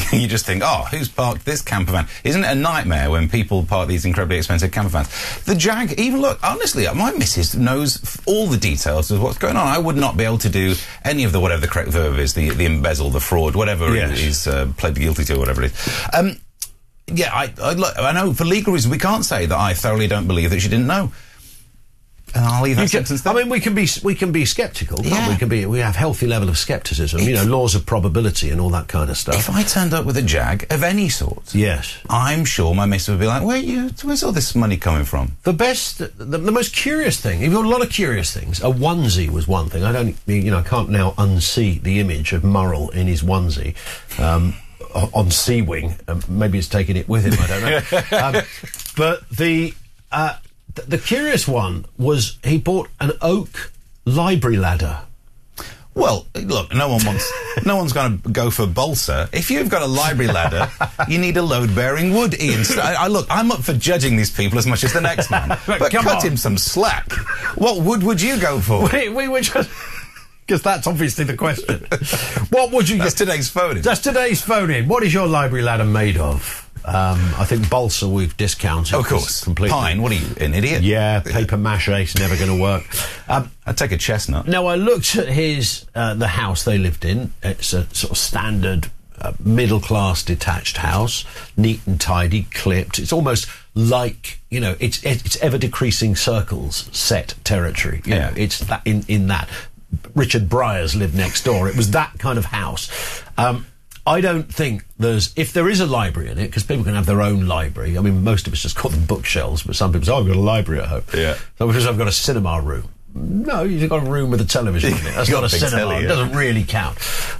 you just think, oh, who's parked this camper van? Isn't it a nightmare when people park these incredibly expensive camper vans? The Jag, even look, honestly, my missus knows all the details of what's going on. I would not be able to do any of the, whatever the correct verb is, the embezzle, the fraud, whatever he's pled guilty to, or whatever it is. Yeah, I know for legal reasons we can't say that I thoroughly don't believe that she didn't know. And I'll leave that sentence there. I mean, we can be sceptical. Yeah. We have healthy level of scepticism. You know, laws of probability and all that kind of stuff. If I turned up with a Jag of any sort, yes, I'm sure my missus would be like, where's all this money coming from? The most curious thing, you've got a lot of curious things. A onesie was one thing. I can't now unsee the image of Murrell in his onesie. On Sea Wing, maybe he's taking it with him, I don't know. But the curious one was he bought an oak library ladder. Well, look, no one's going to go for balsa. If you've got a library ladder, you need a load-bearing wood, Ian. I'm up for judging these people as much as the next man, but cut him some slack. What wood would you go for? We were just... Because that's obviously the question. What would you... That's today's phone-in. That's today's phone-in. What is your library ladder made of? I think balsa we've discounted. Of course. Completely. Pine, what are you, an idiot? Yeah, paper mache is never going to work. I'd take a chestnut. Now, I looked at the house they lived in. It's a sort of standard middle-class detached house, neat and tidy, clipped. It's almost like, it's ever-decreasing circles set territory. You know, it's that in that... Richard Bryars lived next door. It was that kind of house. I don't think if there is a library in it, because people can have their own library. I mean, most of us just call them bookshelves, but some people say, I've got a library at home. Yeah. Some people say, I've got a cinema room. No, you've got a room with a television in it. That's not a cinema. Telly, It doesn't really count.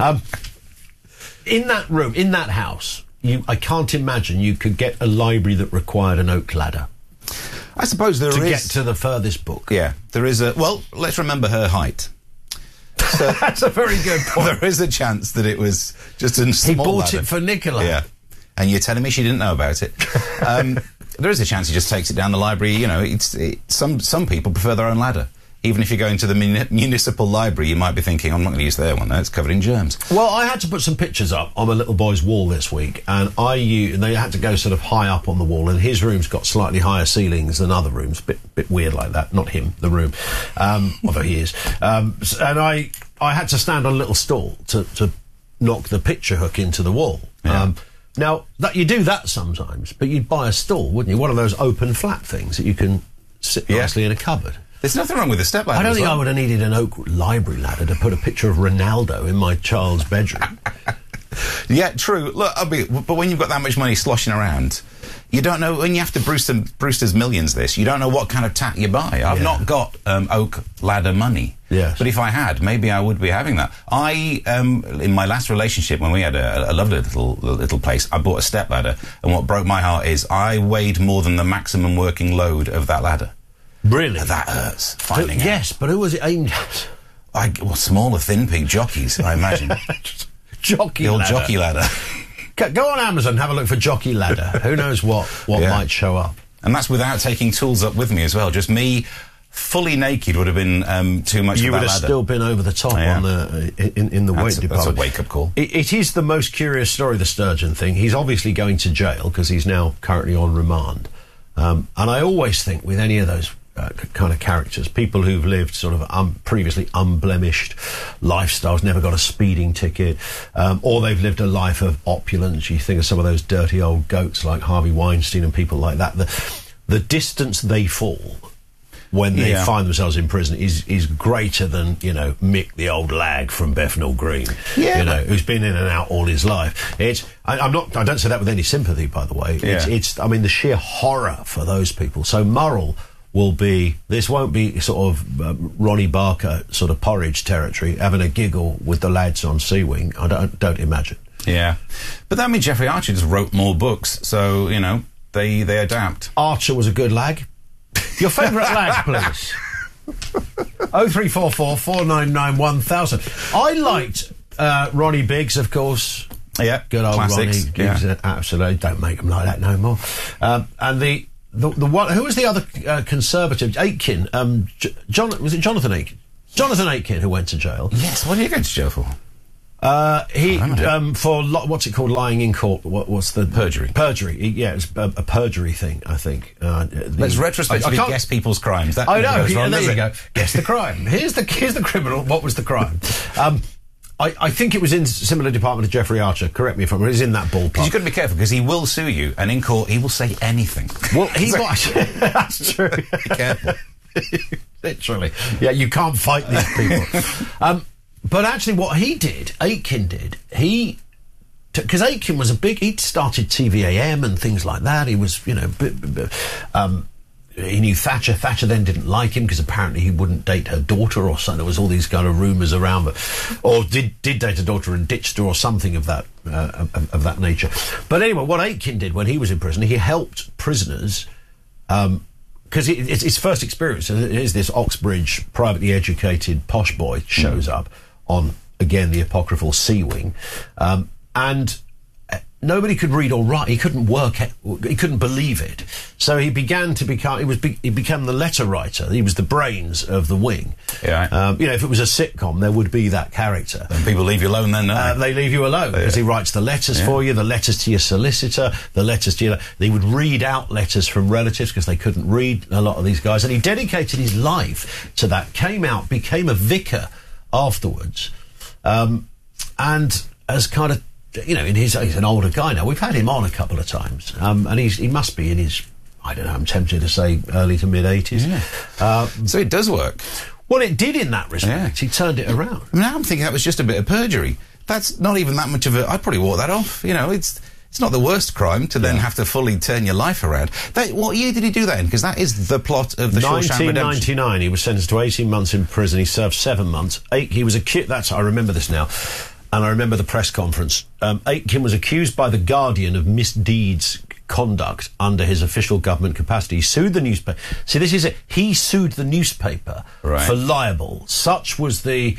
In that room, in that house, I can't imagine you could get a library that required an oak ladder. I suppose there is. To get to the furthest book. Yeah, there is well, let's remember her height. So that's a very good point. There is a chance that it was just a small He bought ladder. it for Nicola. Yeah. And you're telling me she didn't know about it. There is a chance he just takes it down the library. Some people prefer their own ladder. Even if you're going to the municipal library, you might be thinking, I'm not going to use their one. It's covered in germs. Well, I had to put some pictures up on my little boy's wall this week, and they had to go sort of high up on the wall, and his room's got slightly higher ceilings than other rooms. Bit weird like that. Not him, the room. Although he is. And I had to stand on a little stool to knock the picture hook into the wall. Yeah. Now, you do that sometimes, but you'd buy a stool, wouldn't you? One of those open flat things that you can sit nicely in a cupboard. There's nothing wrong with a step ladder. I don't think I would have needed an oak library ladder to put a picture of Ronaldo in my child's bedroom. Yeah, true. Look, but when you've got that much money sloshing around, you don't know, when you have to Brewster's Millions you don't know what kind of tat you buy. I've not got oak ladder money. Yes. But if I had, maybe I would be having that. In my last relationship, when we had a lovely little place, I bought a step ladder, and what broke my heart is I weighed more than the maximum working load of that ladder. Really? That hurts. Finding yes, but who was it aimed at? Smaller, thin pig jockeys, I imagine. Jockey old ladder. Jockey ladder. Go on Amazon and have a look for jockey ladder. Who knows what might show up. And that's without taking tools up with me as well. Just me fully naked would have been too much. You would have still been over the top on in the weight department. That's a wake-up call. It is the most curious story, the Sturgeon thing. He's obviously going to jail because he's now currently on remand. And I always think with any of those kind of characters, people who've lived sort of previously unblemished lifestyles, never got a speeding ticket, or they've lived a life of opulence. You think of some of those dirty old goats like Harvey Weinstein and people like that. The distance they fall when they find themselves in prison is greater than, Mick the old lag from Bethnal Green, who's been in and out all his life. I don't say that with any sympathy, by the way. I mean, the sheer horror for those people. So Murrell this won't be sort of Ronnie Barker sort of porridge territory, having a giggle with the lads on Sea Wing. I don't imagine. Yeah. But that means Jeffrey Archer just wrote more books, so, they adapt. Archer was a good lag. Your favourite lag, please. 0344 499 1000. I liked Ronnie Biggs, of course. Yeah. Good old Classics. Ronnie. Absolutely. Don't make them like that no more. And the one, who was the other Conservative? Aitken. Was it Jonathan Aitken? Jonathan Aitken, who went to jail. Yes. What did he go to jail for? What's it called? Lying in court. What's the Perjury. Perjury. Yeah, it's a perjury thing, I think. Let's retrospectively guess people's crimes. I know. There you go. Guess the crime. Here's the criminal. What was the crime? I think it was in similar department to Jeffrey Archer. Correct me if I'm wrong. It was in that ballpark. You've got to be careful because he will sue you, and in court he will say anything. Well, that's true. Be careful. Literally. Yeah, you can't fight these people. But actually what he did, Aitken did, because Aitken was he'd started TVAM and things like that. He was, he knew Thatcher. Thatcher then didn't like him because apparently he wouldn't date her daughter or something. There was all these kind of rumours around, or did date her daughter and ditched her or something of that nature. But anyway, what Aitken did when he was in prison, he helped prisoners, because it's his first experience. Is this Oxbridge privately educated posh boy shows up on, again, the apocryphal Sea Wing, and nobody could read or write. He couldn't he couldn't believe it. So he began to become, he became the letter writer. He was the brains of the wing. Yeah. If it was a sitcom, there would be that character. And people leave you alone then, don't they? They leave you alone because he writes the letters for you, the letters to your solicitor, the letters to they would read out letters from relatives because they couldn't read, a lot of these guys. And he dedicated his life to that, became a vicar afterwards, and as kind of, he's an older guy now. We've had him on a couple of times, and he must be in his, I don't know, I'm tempted to say early to mid-80s. Yeah. So it does work. Well, it did in that respect. Yeah. He turned it around. Now I'm thinking that was just a bit of perjury. That's not even that much of a... I'd probably walk that off. It's not the worst crime to then have to fully turn your life around. What year did he do that in? Because that is the plot of the Shawshank Redemption. 1999. He was sentenced to 18 months in prison. He served 7 months. He was I remember this now. And I remember the press conference. Aitken was accused by The Guardian of misdeeds conduct under his official government capacity. He sued the newspaper. See, this is it. He sued the newspaper for libel. Such was the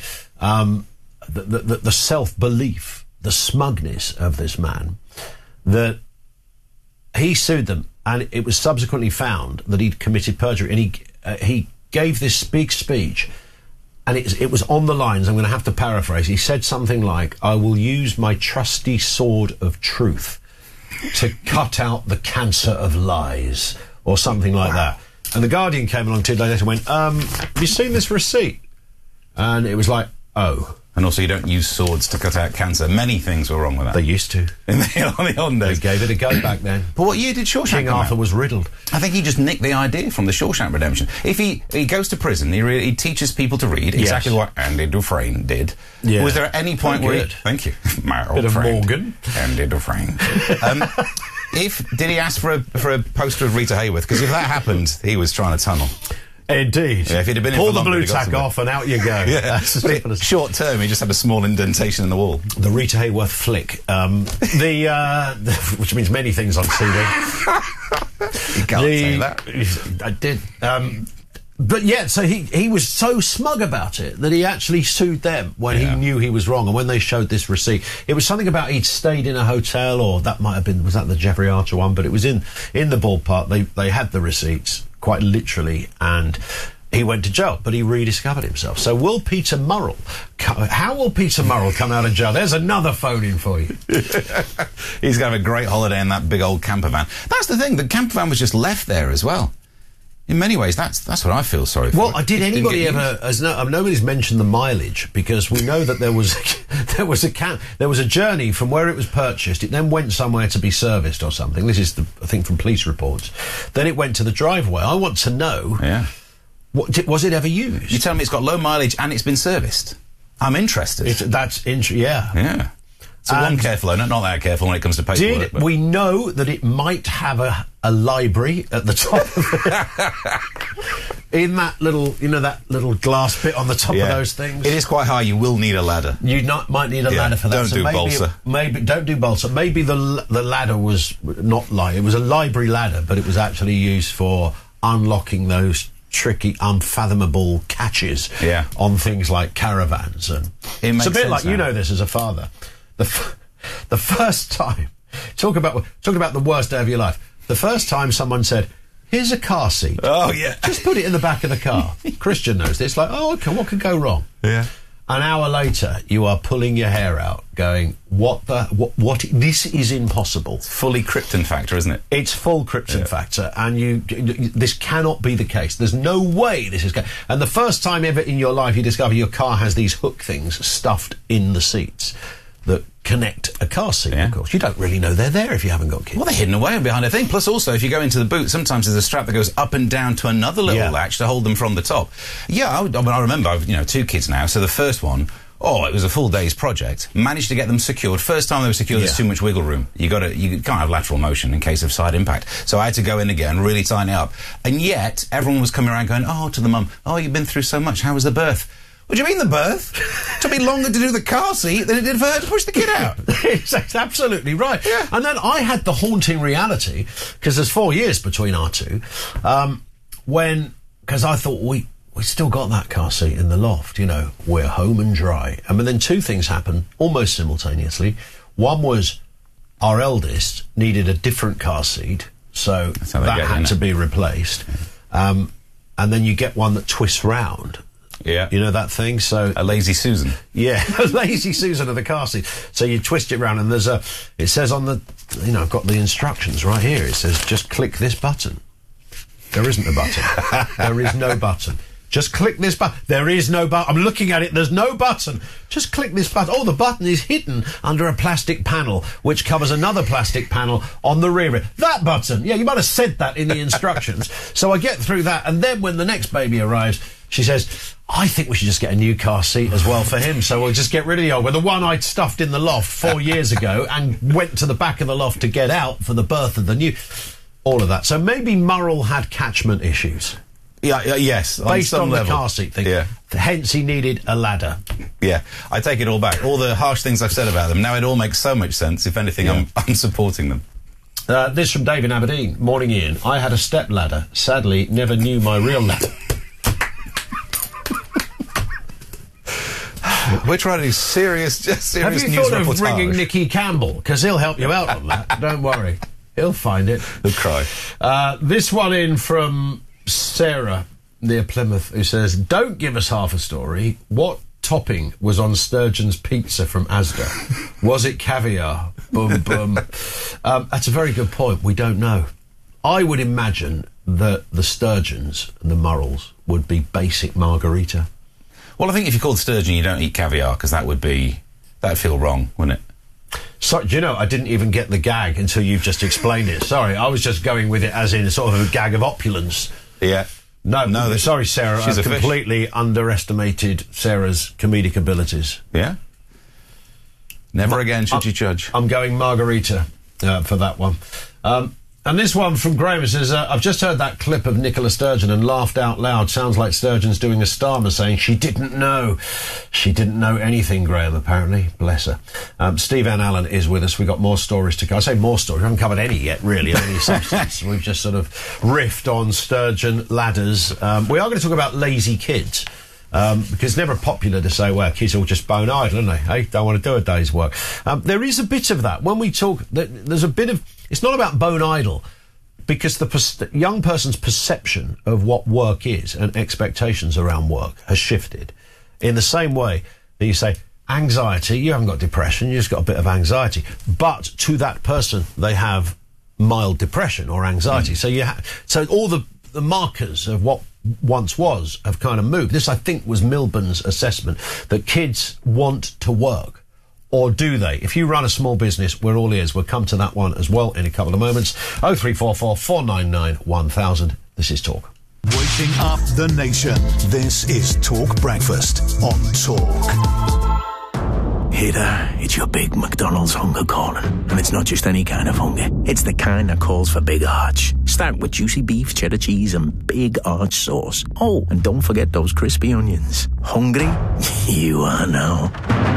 self-belief, the smugness of this man, that he sued them, and it was subsequently found that he'd committed perjury. And he gave this big speech. And it was on the lines, I'm going to have to paraphrase. He said something like, I will use my trusty sword of truth to cut out the cancer of lies, or something like that. And The Guardian came along 2 days later and went, have you seen this receipt? And it was like, oh. And also, you don't use swords to cut out cancer. Many things were wrong with that. They used to. In the olden days. They gave it a go back then. But what year did Shawshank King Arthur was riddled. I think he just nicked the idea from the Shawshank Redemption. If he goes to prison, he teaches people to read, exactly what Andy Dufresne did. Yeah. Was there at any point where thank you, my old bit friend, of Morgan. Andy Dufresne. Did he ask for a poster of Rita Hayworth? Because if that happened, he was trying to tunnel. Indeed. Yeah, if he'd have been pull the blue tack off and out you go. Yeah. Short term, he just had a small indentation in the wall. The Rita Hayworth flick, which means many things on TV. You can't say that. I did. But yeah, so he was so smug about it that he actually sued them when he knew he was wrong. And when they showed this receipt, it was something about he'd stayed in a hotel, or that might have been, was that the Jeffrey Archer one? But it was in the ballpark. They had the receipts, quite literally, and he went to jail, but he rediscovered himself. So how will Peter Murrell come out of jail? There's another phone-in for you. He's going to have a great holiday in that big old camper van. That's the thing, the camper van was just left there as well. In many ways, that's what I feel sorry for. Well, did anybody ever? Nobody's mentioned the mileage, because we know that there was a journey from where it was purchased. It then went somewhere to be serviced or something. This is I think from police reports. Then it went to the driveway. I want to know. Yeah. Was it ever used? You tell me it's got low mileage and it's been serviced. I'm interested. Yeah. Yeah. So one careful owner, not that careful when it comes to paperwork. We know that it might have a library at the top of it. In that little, that little glass bit on the top of those things. It is quite high. You will need a ladder. Might need a ladder for that. Don't do balsa. Don't do balsa. Maybe the ladder was not it was a library ladder, but it was actually used for unlocking those tricky, unfathomable catches on things like caravans. And it's a bit like this as a father. The first time, talk about the worst day of your life. The first time someone said, "Here's a car seat. Oh yeah, just put it in the back of the car." Christian knows this. Like, oh, okay, what could go wrong? Yeah. An hour later, you are pulling your hair out, going, what, this is impossible. Fully Krypton factor, isn't it? It's full Krypton factor, and this cannot be the case. There's no way this is going. And the first time ever in your life you discover your car has these hook things stuffed in the seats that connect a car seat, of course. You don't really know they're there if you haven't got kids. Well, they're hidden away behind a thing. Plus, also, if you go into the boot, sometimes there's a strap that goes up and down to another little latch to hold them from the top. Yeah, I remember, I've 2 kids now, so the first one, it was a full day's project. Managed to get them secured. First time they were secured, there's too much wiggle room. You can't have lateral motion in case of side impact. So I had to go in again, really tighten it up. And yet, everyone was coming around going, to the mum, you've been through so much, how was the birth? What do you mean the birth? It took me longer to do the car seat than it did for her to push the kid out. That's absolutely right. Yeah. And then I had the haunting reality, because there's 4 years between our two, because I thought we still got that car seat in the loft, we're home and dry. And then 2 things happened almost simultaneously. One was our eldest needed a different car seat, so that had to be replaced. Yeah. And then you get one that twists round. Yeah. You know that thing? So a lazy Susan. Yeah, a lazy Susan of the car seat. So you twist it round and it says on the, I've got the instructions right here. It says, just click this button. There isn't a button. There is no button. Just click this button. There is no button. I'm looking at it. There's no button. Just click this button. Oh, the button is hidden under a plastic panel, which covers another plastic panel on the rear. That button. Yeah, you might have said that in the instructions. So I get through that. And then when the next baby arrives, she says, I think we should just get a new car seat as well for him. So we'll just get rid of the old one. The one I'd stuffed in the loft 4 years ago and went to the back of the loft to get out for the birth of the new. All of that. So maybe Murrell had catchment issues. Yes. Based on the level. car seat thing. Yeah. Hence he needed a ladder. Yeah. I take it all back. All the harsh things I've said about them, now it all makes so much sense. If anything, I'm supporting them. This from Dave in Aberdeen. Morning, Ian. I had a step ladder. Sadly, never knew my real ladder. We're trying to do serious news reportage. Have you thought of ringing Nicky Campbell? Because he'll help you out on that. Don't worry. He'll find it. He'll cry. This one in from Sarah near Plymouth, who says, don't give us half a story. What topping was on Sturgeon's pizza from Asda? Was it caviar? Boom, boom. That's a very good point. We don't know. I would imagine that the Sturgeons and the Murrells would be basic margarita. Well, I think if you called sturgeon, you don't eat caviar, because that'd feel wrong, wouldn't it? So, do you know, I didn't even get the gag until you've just explained it. Sorry, I was just going with it as in sort of a gag of opulence. Yeah. No, sorry, Sarah. I've completely underestimated Sarah's comedic abilities. Yeah? Never again should you judge. I'm going margarita for that one. And this one from Graham says, I've just heard that clip of Nicola Sturgeon and laughed out loud. Sounds like Sturgeon's doing a Starmer saying she didn't know. She didn't know anything, Graham, apparently. Bless her. Steve Ann Allen is with us. We've got more stories to go. I say more stories. We haven't covered any yet, really, of any substance. We've just sort of riffed on Sturgeon ladders. We are going to talk about lazy kids. Because it's never popular to say, well, kids all just bone idle, aren't they? Hey, don't want to do a day's work. There is a bit of that. When we talk, there's a bit of... It's not about bone idle, because the young person's perception of what work is and expectations around work has shifted. In the same way that you say, anxiety, you haven't got depression, you just got a bit of anxiety. But to that person, they have mild depression or anxiety. So all the markers of what once was have kind of moved. This, I think, was Milburn's assessment, that kids want to work. Or do they? If you run a small business, we're all ears. We'll come to that one as well in a couple of moments. 0344 499 1000. This is Talk. Waking up the nation. This is Talk Breakfast on Talk. Hey there, it's your big McDonald's hunger calling. And it's not just any kind of hunger. It's the kind that calls for big arch. Start with juicy beef, cheddar cheese and big arch sauce. Oh, and don't forget those crispy onions. Hungry? You are now.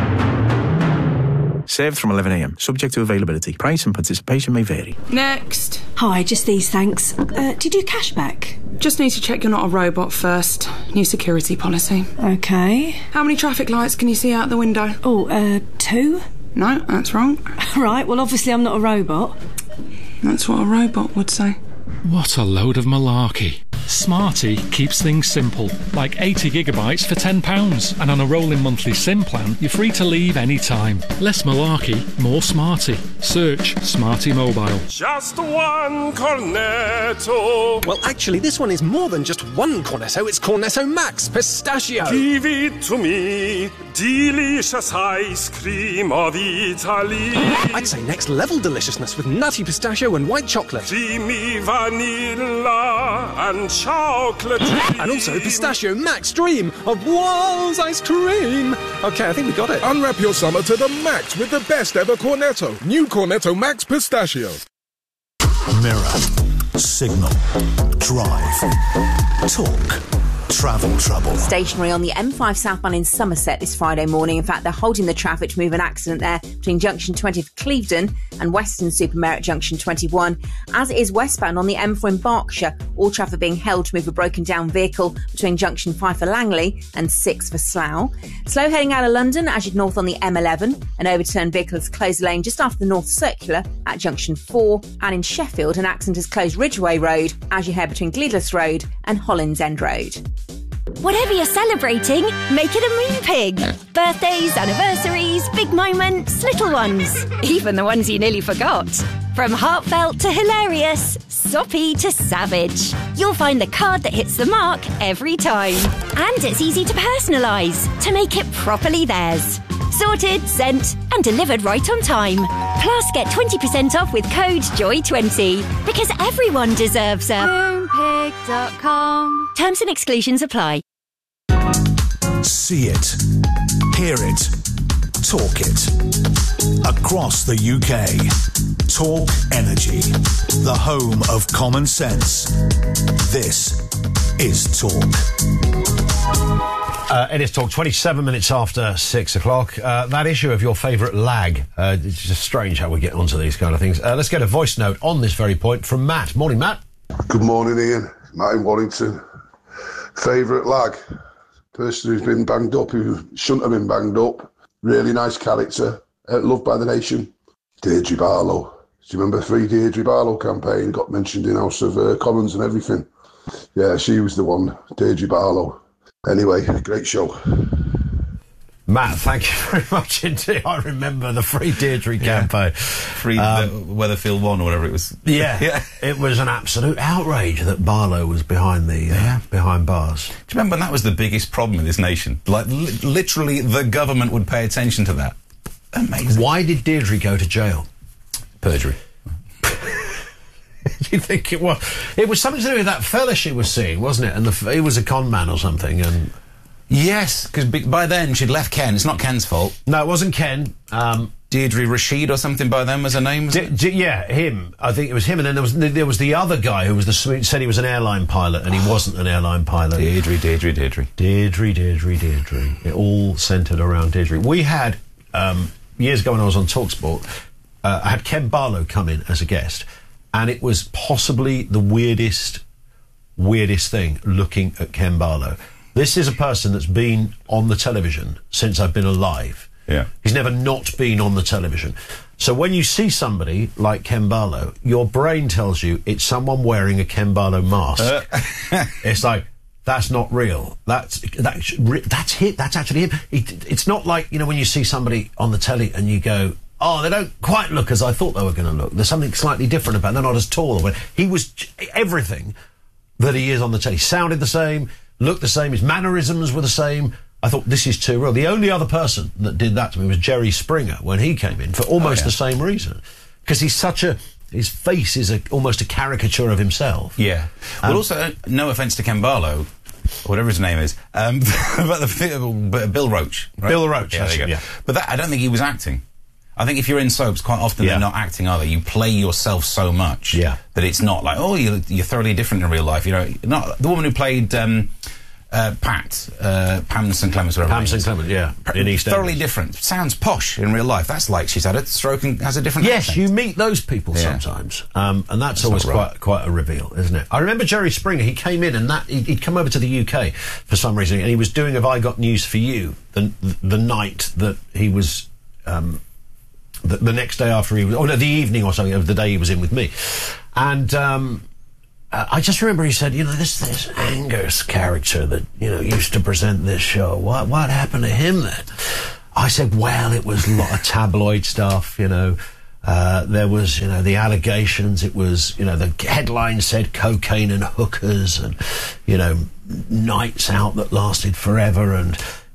Served from 11 a.m. Subject to availability. Price and participation may vary. Next. Hi, just these, thanks. Do you do cashback? Just need to check you're not a robot first. New security policy. Okay. How many traffic lights can you see out the window? 2? No, that's wrong. Right, well, obviously I'm not a robot. That's what a robot would say. What a load of malarkey. Smarty keeps things simple, like 80 gigabytes for £10. And on a rolling monthly SIM plan, you're free to leave any time. Less malarkey, more Smarty. Search Smarty Mobile. Just one Cornetto. Well, actually, this one is more than just one Cornetto. It's Cornetto Max Pistachio. Give it to me. Delicious ice cream of Italy. I'd say next level deliciousness with nutty pistachio and white chocolate. Creamy vanilla and chocolate. And also Pistachio Max Dream of Walls ice cream. Okay, I think we got it. Unwrap your summer to the max with the best ever Cornetto. New Cornetto Max Pistachio. Mirror, Signal, Drive, Talk, Travel Trouble. Stationary on the M5 southbound in Somerset this Friday morning. In fact, they're holding the traffic to move an accident there between Junction 20 for Clevedon and Weston-super-Mare at Junction 21. As is westbound on the M4 in Berkshire, all traffic being held to move a broken down vehicle between Junction 5 for Langley and 6 for Slough. Slow heading out of London as you north on the M11. An overturned vehicle has closed lane just after the North Circular at Junction 4. And in Sheffield, an accident has closed Ridgeway Road as you head between Gleadless Road and Hollins End Road. Whatever you're celebrating, make it a Moon Pig. Birthdays, anniversaries, big moments, little ones. Even the ones you nearly forgot. From heartfelt to hilarious, soppy to savage. You'll find the card that hits the mark every time. And it's easy to personalise, to make it properly theirs. Sorted, sent and delivered right on time. Plus get 20% off with code JOY20. Because everyone deserves a moonpig.com. Terms and exclusions apply. See it, hear it, talk it. Across the UK, Talk Energy, the home of common sense. This is Talk. It is Talk, 27 minutes after 6 o'clock. That issue of your favourite lag, it's just strange how we get onto these kind of things. Let's get a voice note on this very point from Matt. Morning, Matt. Good morning, Ian. Matt in Warrington. Favourite lag? Person who's been banged up, who shouldn't have been banged up. Really nice character. Loved by the nation. Deirdre Barlow. Do you remember the Free Deirdre Barlow campaign? Got mentioned in House of Commons and everything. Yeah, she was the one, Deirdre Barlow. Anyway, great show. Matt, thank you very much indeed. I remember the Free Deirdre campaign. Free Weatherfield 1 or whatever it was. Yeah, it was an absolute outrage that Barlow was behind the behind bars. Do you remember when that was the biggest problem in this nation? Like, literally, the government would pay attention to that. Amazing. Why did Deirdre go to jail? Perjury. Do you think it was? It was something to do with that fella she was seeing, wasn't it? And he was a con man or something, and... Yes, because by then she'd left Ken. It's not Ken's fault. No, it wasn't Ken. Deirdre Rashid or something by then was her name, wasn't it? Yeah, him. I think it was him. And then there was the other guy who was said he was an airline pilot, and he wasn't an airline pilot. Deirdre. Deirdre. It all centred around Deirdre. We had, years ago when I was on TalkSport, I had Ken Barlow come in as a guest, and it was possibly the weirdest thing looking at Ken Barlow. This is a person that's been on the television since I've been alive. Yeah. He's never not been on the television. So when you see somebody like Ken Barlow, your brain tells you it's someone wearing a Ken Barlow mask. It's like, that's not real. That's it. That's actually him. It's not like, when you see somebody on the telly and you go, oh, they don't quite look as I thought they were going to look. There's something slightly different about them. They're not as tall. He was everything that he is on the telly. Sounded the same. Looked the same, his mannerisms were the same. I thought, this is too real. The only other person that did that to me was Jerry Springer when he came in for almost the same reason. Because his face is almost a caricature of himself. Yeah. Well, also, no offence to Ken Barlow, whatever his name is, but Bill Roach. Right? Bill Roach, there you go. Yeah. But I don't think he was acting. I think if you're in soaps, quite often they're not acting, are they? You play yourself so much that it's not like, oh, you're thoroughly different in real life. Not the woman who played Pam St Clements, whatever. Pam St Clements, yeah, in EastEnders. Thoroughly different. Sounds posh in real life. That's like she's had a stroke and has a different accent. You meet those people sometimes, and that's always quite a reveal, isn't it? I remember Jerry Springer. He came in and he'd come over to the UK for some reason, and he was doing "Have I Got News for You" the night that he was. The next day after he was, the evening or something of the day he was in with me, and I just remember he said, this Angus character that, used to present this show, what happened to him then? I said, well, it was a lot of tabloid stuff, there was, the allegations, it was, the headline said cocaine and hookers and, nights out that lasted forever and,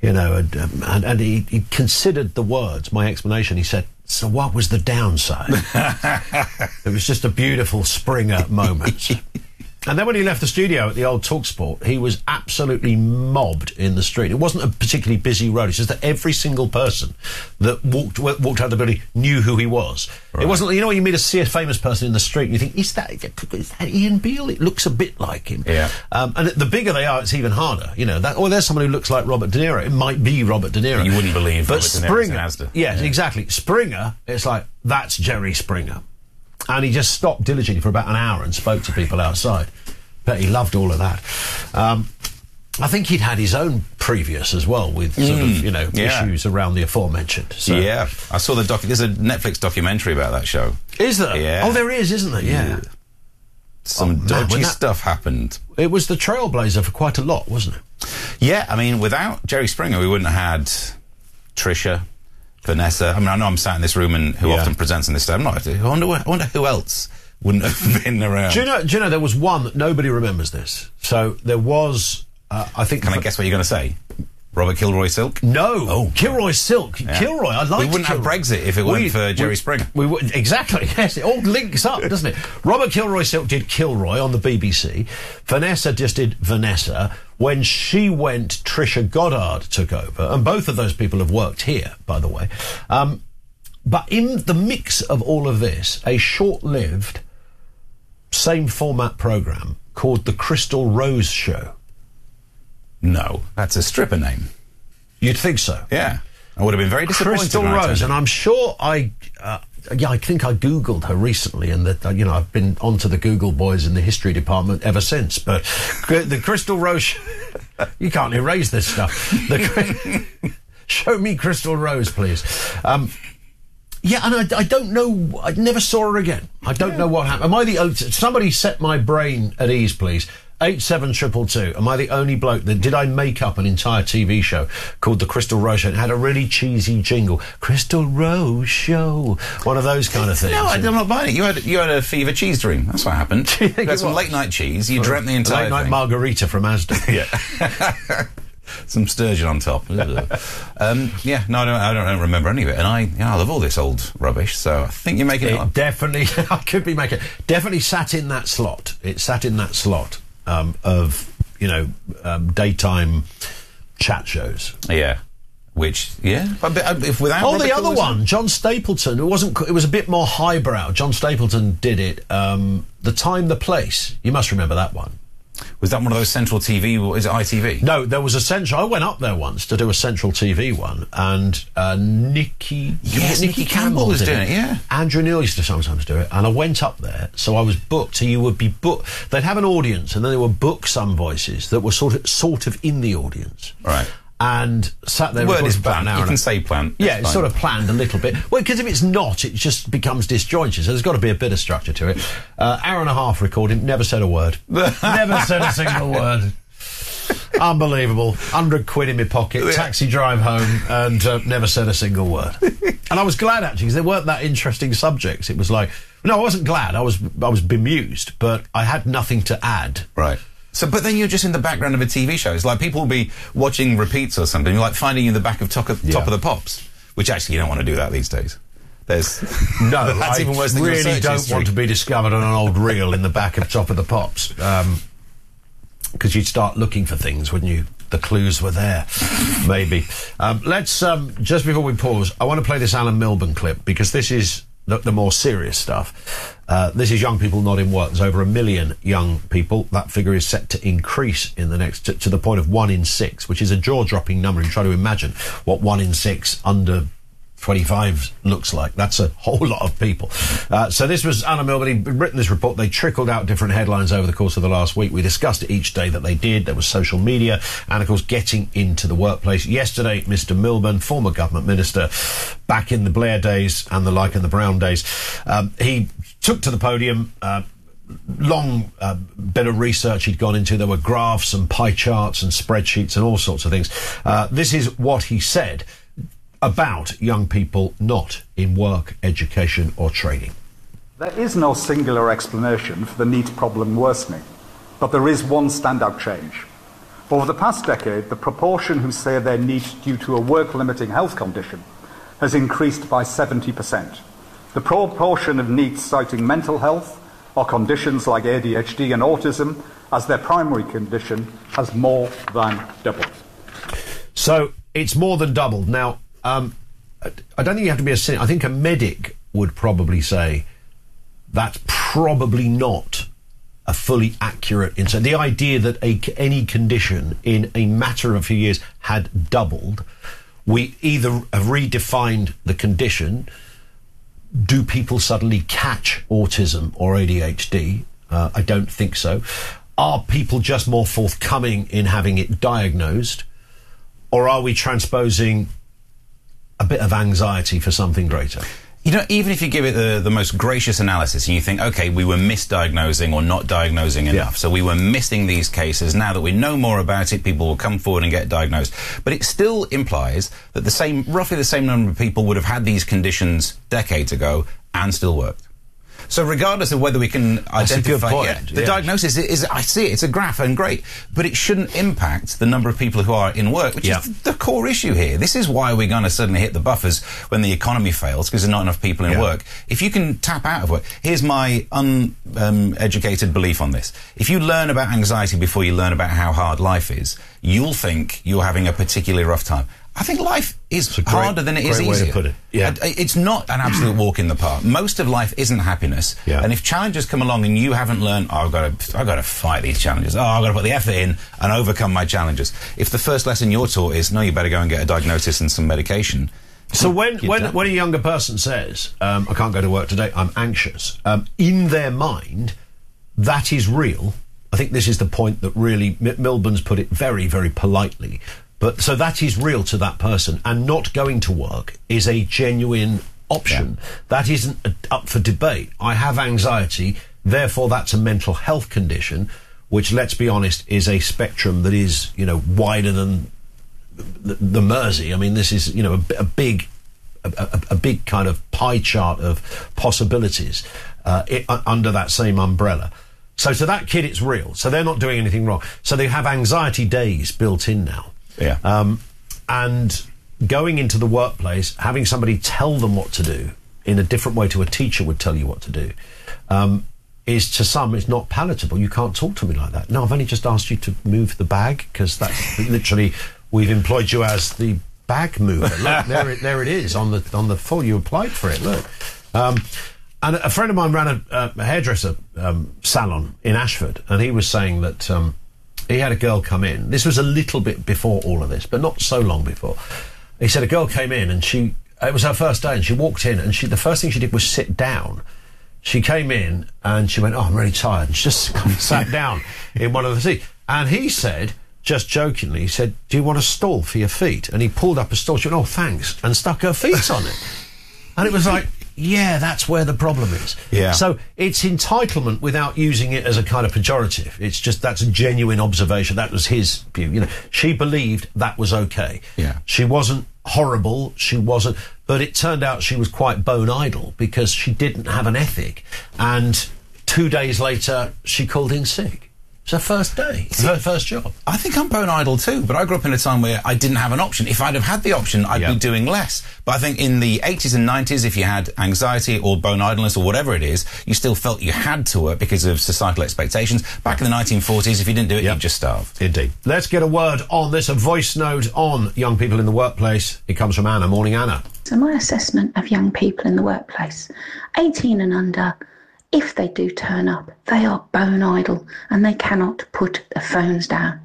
and he considered the words, my explanation. He said, so what was the downside? It was just a beautiful Springer moment. And then when he left the studio at the old TalkSport, he was absolutely mobbed in the street. It wasn't a particularly busy road. It's just that every single person that walked out of the building knew who he was. Right. It wasn't, when you see a famous person in the street and you think, is that Ian Beale? It looks a bit like him. Yeah. And the bigger they are, it's even harder. There's someone who looks like Robert De Niro. It might be Robert De Niro. You wouldn't believe but Robert De Niro's in Asda. Yeah, exactly. Springer, it's like, that's Jerry Springer. And he just stopped diligently for about an hour and spoke to people outside. Bet he loved all of that. I think he'd had his own previous as well with sort of, issues around the aforementioned. So. Yeah. I saw there's a Netflix documentary about that show. Is there? Yeah. Oh, there is, isn't there? Yeah. Some dodgy stuff happened. It was the trailblazer for quite a lot, wasn't it? Yeah, I mean, without Jerry Springer, we wouldn't have had Trisha, Vanessa. I mean, I know I'm sat in this room and who often presents in this stuff. I wonder who else wouldn't have been around. Do you know there was one that nobody remembers this? So there was, I think... Can I guess what you're going to say? Robert Kilroy Silk? No. Oh, Kilroy Silk. Yeah. Kilroy, I like. We wouldn't have Brexit if it weren't for Jerry Springer. We would, exactly, yes. It all links up, doesn't it? Robert Kilroy Silk did Kilroy on the BBC. Vanessa just did Vanessa. When she went, Trisha Goddard took over. And both of those people have worked here, by the way. But in the mix of all of this, a short-lived, same format programme called The Crystal Rose Show. No, that's a stripper name. You'd think so? Yeah. I would have been very disappointed. Crystal Rose, and I'm sure I think I Googled her recently, and that I've been onto the Google boys in the history department ever since. But the Crystal Rose, you can't erase this stuff. Show me Crystal Rose, please. Yeah, and I don't know. I never saw her again. I don't know what happened. Somebody set my brain at ease, please. 87222. Am I the only bloke that did I make up an entire TV show called The Crystal Rose Show? It had a really cheesy jingle. Crystal Rose Show. One of those kind of things. No, I'm not buying it. You had a fever cheese dream. That's what happened. You had some late night cheese. You dreamt the entire late night thing. Margarita from Asda. Yeah. Some sturgeon on top. Yeah, no, I don't remember any of it. And I love all this old rubbish, so I think you're making it up. Definitely, I could be making it. Definitely sat in that slot. It sat in that slot of, daytime chat shows. Yeah. Which, but if without Robert the other one, John Stapleton, it was a bit more highbrow. John Stapleton did it, The Time, The Place. You must remember that one. Was that one of those Central TV, or is it ITV? No, there was a Central... I went up there once to do a Central TV one, and Nicky Campbell was doing it, yeah. Andrew Neil used to sometimes do it, and I went up there, so I was booked. So you would be booked... They'd have an audience, and then they would book some voices that were sort of in the audience. Right. And sat there... The word is planned. You can say planned. Yeah, it's sort of planned a little bit. Well, because if it's not, it just becomes disjointed. So there's got to be a bit of structure to it. Hour and a half recording, never said a word. Never said a single word. Unbelievable. 100 quid in my pocket, taxi drive home, and never said a single word. And I was glad, actually, because there weren't that interesting subjects. It was like... No, I wasn't glad. I was bemused, but I had nothing to add. Right. So, but then you're just in the background of a TV show. It's like people will be watching repeats or something, like finding you in the back of Top of the Pops, which actually you don't want to do that these days. That's even worse than your search don't history. Want to be discovered on an old reel in the back of Top of the Pops, because you'd start looking for things, wouldn't you? The clues were there, maybe. Let's just before we pause, I want to play this Alan Milburn clip because this is the more serious stuff. This is young people not in work. There's over 1 million young people. That figure is set to increase in the next to the point of 1 in 6, which is a jaw-dropping number. And try to imagine what 1 in 6 under 25 looks like. That's a whole lot of people. So this was Alan Milburn. He'd written this report. They trickled out different headlines over the course of the last week. We discussed it each day that they did. There was social media and, of course, getting into the workplace. Yesterday, Mr. Milburn, former government minister, back in the Blair days and the Brown days, he took to the podium, long bit of research he'd gone into. There were graphs and pie charts and spreadsheets and all sorts of things. This is what he said about young people not in work, education or training. There is no singular explanation for the NEET problem worsening, but there is one standout change. Over the past decade, the proportion who say they're NEET due to a work-limiting health condition has increased by 70%. The proportion of NEETs citing mental health or conditions like ADHD and autism as their primary condition has more than doubled. So it's more than doubled. Now, I don't think you have to be a cynic. I think a medic would probably say that's probably not a fully accurate insight. The idea that any condition in a matter of a few years had doubled, we either have redefined the condition. Do people suddenly catch autism or ADHD? I don't think so. Are people just more forthcoming in having it diagnosed? Or are we transposing a bit of anxiety for something greater? You know, even if you give it the most gracious analysis and you think, OK, we were misdiagnosing or not diagnosing enough, so we were missing these cases. Now that we know more about it, people will come forward and get diagnosed. But it still implies that roughly the same number of people would have had these conditions decades ago and still worked. So regardless of whether we can identify the diagnosis is, I see it, it's a graph and great, but it shouldn't impact the number of people who are in work, which is the core issue here. This is why we're going to suddenly hit the buffers when the economy fails, because there's not enough people in work. If you can tap out of work, here's my uneducated belief on this. If you learn about anxiety before you learn about how hard life is, you'll think you're having a particularly rough time. I think life is harder than it is easier. Way to put it. Yeah. It's not an absolute walk in the park. Most of life isn't happiness. Yeah. And if challenges come along and you haven't learned, I've got to fight these challenges. I've got to put the effort in and overcome my challenges. If the first lesson you're taught is, no, you better go and get a diagnosis and some medication. So when a younger person says, I can't go to work today, I'm anxious, in their mind, that is real. I think this is the point that really, Milburn's put it very, very politely. But so that is real to that person, and not going to work is a genuine option. Yeah. That isn't up for debate. I have anxiety, therefore that's a mental health condition, which, let's be honest, is a spectrum that is, wider than the Mersey. I mean, this is, a big kind of pie chart of possibilities under that same umbrella. So to that kid, it's real. So they're not doing anything wrong. So they have anxiety days built in now. Yeah. And going into the workplace, having somebody tell them what to do in a different way to a teacher would tell you what to do, is to some, it's not palatable. You can't talk to me like that. No, I've only just asked you to move the bag, because that's literally, we've employed you as the bag mover. Look, there it is on the floor. You applied for it. Look. And a friend of mine ran a hairdresser salon in Ashford, and he was saying that he had a girl come in. This was a little bit before all of this, but not so long before. He said a girl came in, and it was her first day, and she walked in, and the first thing she did was sit down. She came in, and she went, "Oh, I'm really tired," and she just sat down in one of the seats. And he said, just jokingly, he said, "Do you want a stool for your feet?" And he pulled up a stool. She went, "Oh, thanks," and stuck her feet on it. And it was like, yeah, that's where the problem is. Yeah. So it's entitlement without using it as a kind of pejorative. It's just, that's a genuine observation. That was his view. She believed that was okay. Yeah. She wasn't horrible. She wasn't, but it turned out she was quite bone idle because she didn't have an ethic. And 2 days later, she called in sick. It's her first day, her first job. I think I'm bone idle too, but I grew up in a time where I didn't have an option. If I'd have had the option, I'd be doing less. But I think in the 80s and 90s, if you had anxiety or bone idleness or whatever it is, you still felt you had to work because of societal expectations. Back in the 1940s, if you didn't do it, you'd just starve. Indeed. Let's get a word on this, a voice note on young people in the workplace. It comes from Anna. Morning, Anna. So my assessment of young people in the workplace, 18 and under, if they do turn up, they are bone idle and they cannot put their phones down.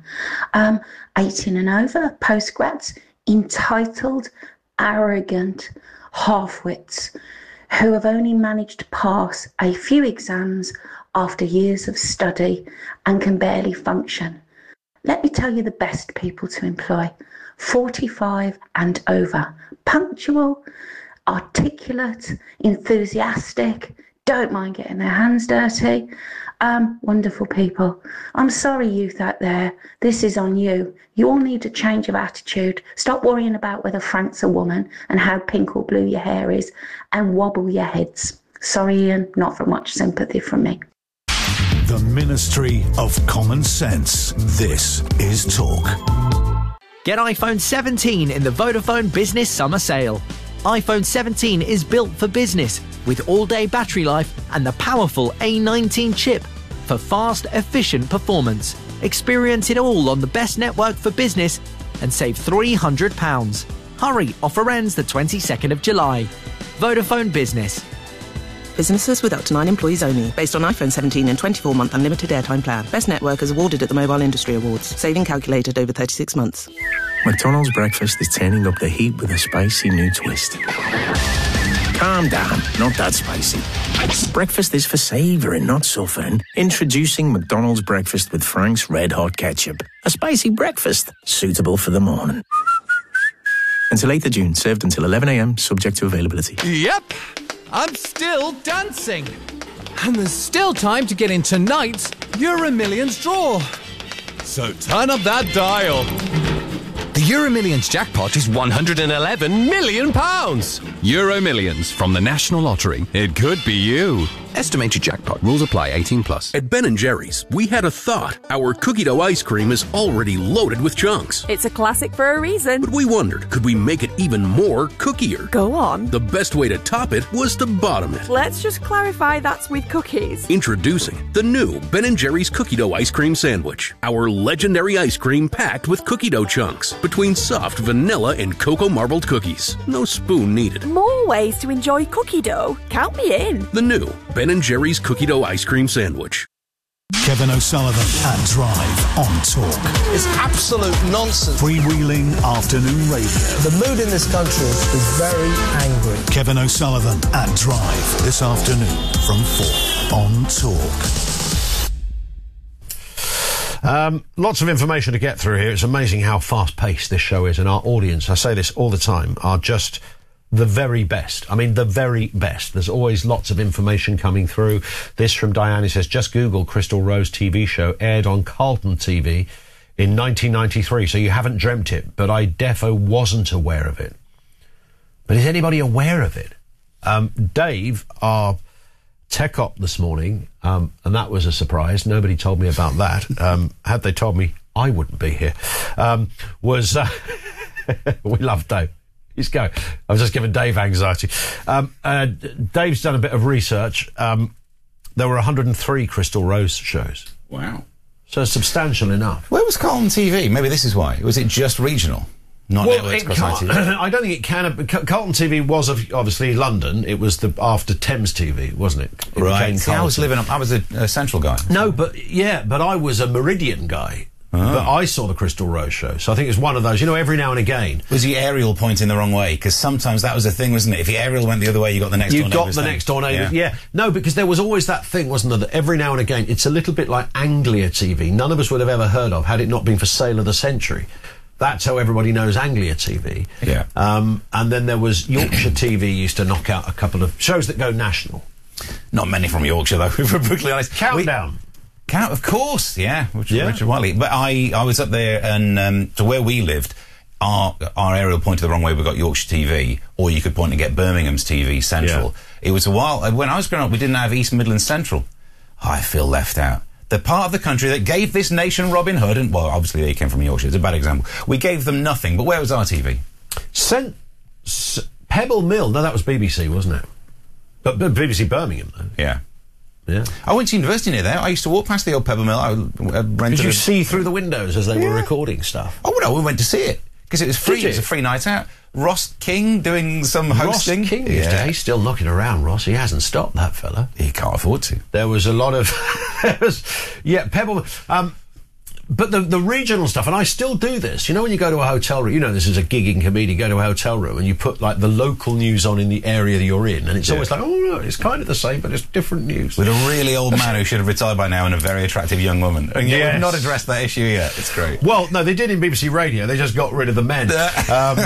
18 and over, postgrads, entitled, arrogant half-wits who have only managed to pass a few exams after years of study and can barely function. Let me tell you the best people to employ: 45 and over, punctual, articulate, enthusiastic, don't mind getting their hands dirty. Wonderful people. I'm sorry, youth out there. This is on you. You all need a change of attitude. Stop worrying about whether Frank's a woman and how pink or blue your hair is, and wobble your heads. Sorry, Ian, not for much sympathy from me. The Ministry of Common Sense. This is Talk. Get iPhone 17 in the Vodafone Business Summer Sale. iPhone 17 is built for business with all-day battery life and the powerful A19 chip for fast, efficient performance. Experience it all on the best network for business and save £300. Hurry, offer ends the 22nd of July. Vodafone Business. Businesses with up to 9 employees only. Based on iPhone 17 and 24-month unlimited airtime plan. Best network is awarded at the Mobile Industry Awards. Saving calculated over 36 months. McDonald's breakfast is turning up the heat with a spicy new twist. Calm down, not that spicy. Breakfast is for savouring, not suffering. Introducing McDonald's breakfast with Frank's Red Hot Ketchup. A spicy breakfast, suitable for the morning. Until 8th of June, served until 11 a.m, subject to availability. Yep, I'm still dancing. And there's still time to get in tonight's Euro Millions draw. So turn up that dial. The Euro Millions jackpot is £111 million. Euro Millions from the National Lottery. It could be you. Estimated jackpot. Rules apply. 18+. At Ben & Jerry's, we had a thought. Our cookie dough ice cream is already loaded with chunks. It's a classic for a reason. But we wondered, could we make it even more cookier? Go on. The best way to top it was to bottom it. Let's just clarify that's with cookies. Introducing the new Ben & Jerry's cookie dough ice cream sandwich. Our legendary ice cream packed with cookie dough chunks between soft vanilla and cocoa marbled cookies. No spoon needed. More ways to enjoy cookie dough. Count me in. The new Ben & Jerry's cookie dough ice cream sandwich. Kevin O'Sullivan at Drive on Talk. It's absolute nonsense. Freewheeling afternoon radio. The mood in this country is very angry. Kevin O'Sullivan at Drive this afternoon from 4 on Talk. Lots of information to get through here. It's amazing how fast-paced this show is, and our audience, I say this all the time, are just the very best. I mean, the very best. There's always lots of information coming through. This from Diane, says, just Google Crystal Rose TV show, aired on Carlton TV in 1993, so you haven't dreamt it, but I defo wasn't aware of it. But is anybody aware of it? Dave, our tech op this morning, and that was a surprise. Nobody told me about that. Had they told me, I wouldn't be here. We love Dave. He's go. I was just giving Dave anxiety. Dave's done a bit of research. There were 103 Crystal Rose shows. Wow. So substantial enough. Where was Carlton TV? Maybe this is why. Was it just regional? Not networks across ITV? I don't think it can have. Carlton TV was obviously London. It was after Thames TV, wasn't it? Right. See, I was a Central guy. No, but I was a Meridian guy. But I saw the Crystal Rose show, so I think it's one of those, every now and again. Was the aerial pointing the wrong way? Because sometimes that was the thing, wasn't it? If the aerial went the other way, you got the next door neighbour. You got the next door neighbour, yeah. No, because there was always that thing, wasn't there, that every now and again, it's a little bit like Anglia TV. None of us would have ever heard of, had it not been for Sale of the Century. That's how everybody knows Anglia TV. Yeah. And then there was Yorkshire TV used to knock out a couple of shows that go national. Not many from Yorkshire, though, if we're brutally honest. Countdown. Of course, yeah. Richard Wiley. But I was up there, and to where we lived, our aerial pointed the wrong way. We got Yorkshire TV, or you could point and get Birmingham's TV Central. Yeah. It was a while when I was growing up. We didn't have East Midlands Central. I feel left out. The part of the country that gave this nation Robin Hood, and well, obviously they came from Yorkshire. It's a bad example. We gave them nothing. But where was our TV? Pebble Mill. No, that was BBC, wasn't it? But BBC Birmingham, though. Yeah. Yeah. I went to university near there. I used to walk past the old Pebble Mill. Did you see through the windows as they were recording stuff? Oh, no, we went to see it. Because it was free. It was a free night out. Ross King doing some hosting. Ross King, he's still knocking around, Ross. He hasn't stopped, that fella. He can't afford to. There was a lot of... Pebble... But the regional stuff, and I still do this. When you go to a hotel room, this is a gigging comedian, go to a hotel room and you put, like, the local news on in the area that you're in, and it's always like, oh, no, it's kind of the same, but it's different news. With a really old man who should have retired by now and a very attractive young woman. And yet we've not addressed that issue yet. It's great. Well, no, they did in BBC Radio. They just got rid of the men.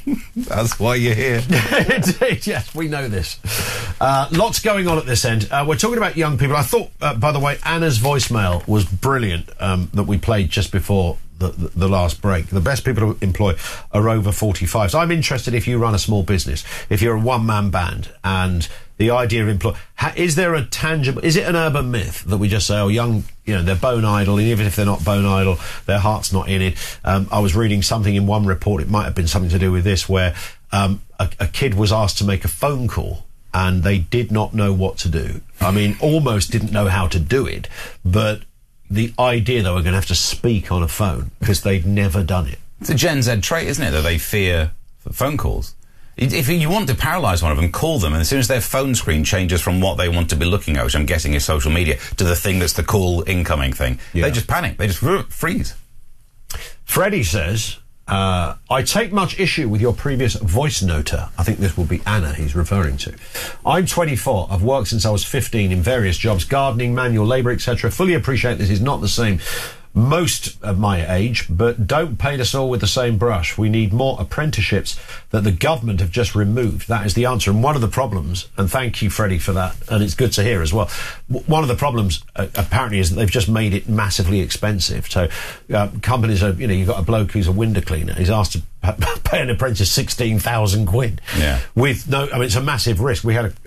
That's why you're here. Indeed, yes, we know this. Lots going on at this end. We're talking about young people. I thought, by the way, Anna's voicemail was brilliant that we played just before the last break. The best people to employ are over 45. So I'm interested if you run a small business, if you're a one-man band, and the idea of employ... is there a tangible... Is it an urban myth that we just say, oh, young... they're bone idle, and even if they're not bone idle, their heart's not in it. I was reading something in one report, it might have been something to do with this, where a kid was asked to make a phone call, and they did not know what to do. I mean, almost didn't know how to do it, but the idea they were going to have to speak on a phone because they'd never done it. It's a Gen Z trait, isn't it, that they fear phone calls. If you want to paralyse one of them, call them, and as soon as their phone screen changes from what they want to be looking at, which I'm guessing is social media, to the thing that's the call incoming thing, they just panic. They just freeze. Freddie says, I take much issue with your previous voice noter. I think this will be Anna he's referring to. I'm 24. I've worked since I was 15 in various jobs, gardening, manual labour, etc. Fully appreciate this is not the same most of my age, but don't paint us all with the same brush. We need more apprenticeships that the government have just removed. That is the answer. And one of the problems, and thank you, Freddie, for that, and it's good to hear as well, one of the problems apparently is that they've just made it massively expensive. So companies are, you've got a bloke who's a window cleaner. He's asked to pay an apprentice 16,000 quid. Yeah. With no, I mean, it's a massive risk. We had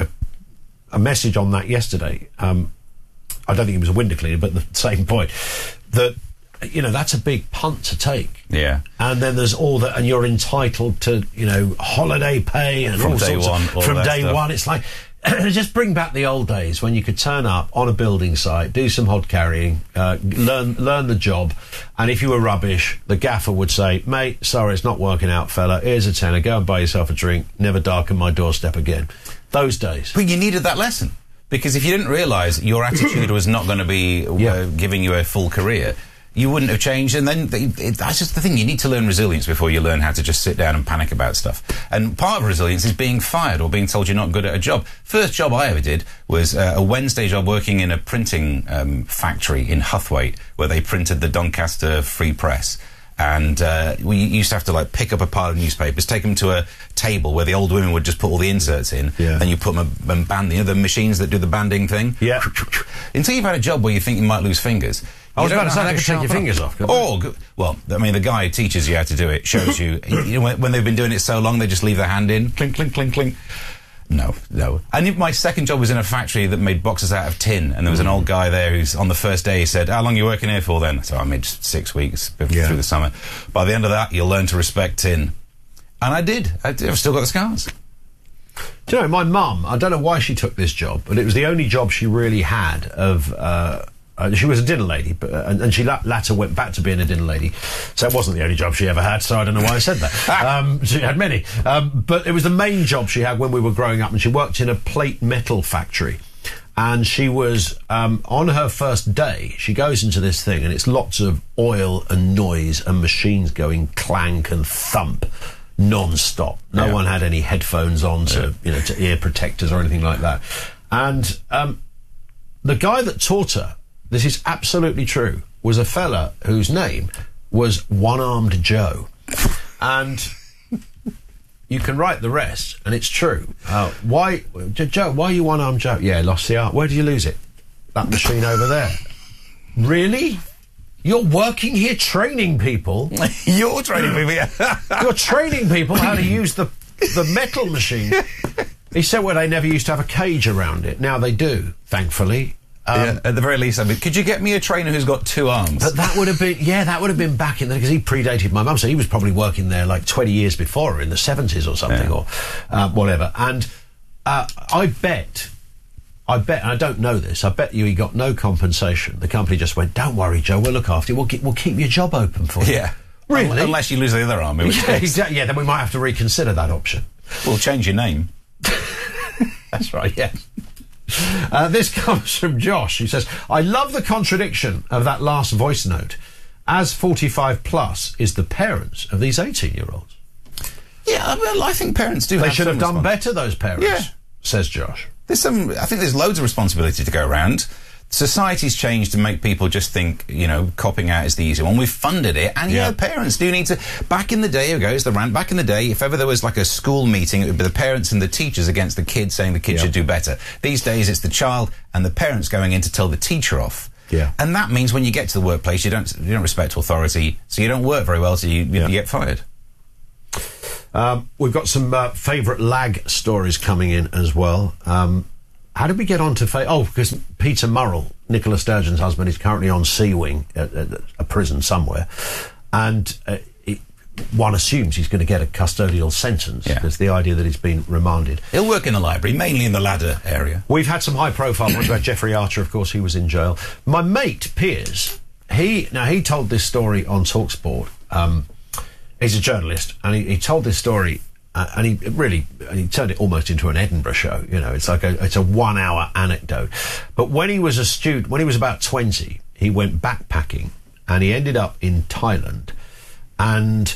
a message on that yesterday. I don't think it was a window cleaner, but the same point. That, that's a big punt to take. Yeah. And then there's all that, and you're entitled to, holiday pay and all sorts of... From day one. It's like, just bring back the old days when you could turn up on a building site, do some hod carrying, learn the job, and if you were rubbish, the gaffer would say, mate, sorry, it's not working out, fella, here's a tenner, go and buy yourself a drink, never darken my doorstep again. Those days. But you needed that lesson. Because if you didn't realise your attitude was not going to be giving you a full career, you wouldn't have changed. And then that's just the thing. You need to learn resilience before you learn how to just sit down and panic about stuff. And part of resilience is being fired or being told you're not good at a job. First job I ever did was a Wednesday job working in a printing factory in Huthwaite, where they printed the Doncaster Free Press. And we used to have to pick up a pile of newspapers, take them to a table where the old women would just put all the inserts in, then you put them and band the machines that do the banding thing. Yeah. Until you've had a job where you think you might lose fingers. I was about to say they could take your fingers off. Well, I mean, the guy who teaches you how to do it shows you. When they've been doing it so long, they just leave their hand in, clink, clink, clink, clink. No. And my second job was in a factory that made boxes out of tin, and there was an old guy there who's on the first day, he said, how long are you working here for then? So I made 6 weeks through the summer. By the end of that, you'll learn to respect tin. And I did. I've still got the scars. Do you know, my mum, I don't know why she took this job, but it was the only job she really had of... she was a dinner lady, and she later went back to being a dinner lady. So it wasn't the only job she ever had, so I don't know why I said that. She had many. But it was the main job she had when we were growing up, and she worked in a plate metal factory. And she was, on her first day, she goes into this thing, and it's lots of oil and noise and machines going clank and thump non-stop. No one had any headphones on to ear protectors or anything like that. And the guy that taught her, this is absolutely true, was a fella whose name was One-Armed Joe. And you can write the rest, and it's true. Joe, why are you One-Armed Joe? Yeah, lost the art. Where did you lose it? That machine over there. Really? You're working here training people? You're training people, yeah. You're training people how to use the metal machine. He said, well, they never used to have a cage around it. Now they do, thankfully. At the very least, could you get me a trainer who's got 2 arms? But that would have been back in there, because he predated my mum, so he was probably working there 20 years before her, in the 70s or something, or whatever. And I bet, and I don't know this, I bet you he got no compensation. The company just went, don't worry, Joe, we'll look after you, we'll keep your job open for you. Yeah. Really? Unless you lose the other arm. Exactly. Yeah, then we might have to reconsider that option. We'll change your name. That's right, yes. This comes from Josh, who says, I love the contradiction of that last voice note, as 45 plus is the parents of these 18-year-olds. Yeah, well, I think parents do. They should have done better, those parents, says Josh. I think there's loads of responsibility to go around. society's changed to make people just think, copping out is the easy one. We've funded it, and parents do need to. Back in the day, back in the day, if ever there was like a school meeting, it would be the parents and the teachers against the kids saying the kids should do better. These days, it's the child and the parents going in to tell the teacher off. Yeah. And that means when you get to the workplace, you don't respect authority, so you don't work very well, so you get fired. We've got some favourite lag stories coming in as well. How did we get on to... because Peter Murrell, Nicola Sturgeon's husband, is currently on C Wing at a prison somewhere. And one assumes he's going to get a custodial sentence. There's the idea that he's been remanded. He'll work in the library, mainly in the ladder area. We've had some high-profile ones about Jeffrey Archer, of course. He was in jail. My mate, Piers, he told this story on TalkSport. He's a journalist, and he told this story... and he turned it almost into an Edinburgh show. It's like it's a 1 hour anecdote. But when he was when he was about 20, he went backpacking, and he ended up in Thailand. And